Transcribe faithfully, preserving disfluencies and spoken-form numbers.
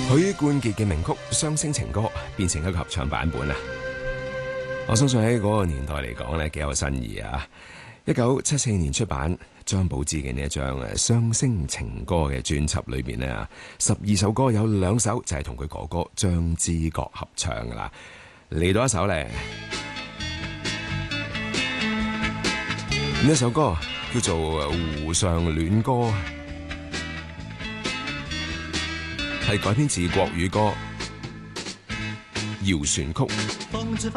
許冠傑嘅名曲《雙星情歌》變成一個合唱版本啊！我相信喺嗰個年代嚟講咧，幾有新意啊！一九七四年出版張寶芝嘅呢一張《雙星情歌》嘅專輯裏邊呢，十二首歌有兩首就係同佢哥哥張之國合唱噶啦。嚟到一首咧，呢一首歌叫做《湖上戀歌》，係改編自國語歌《謠傳曲》。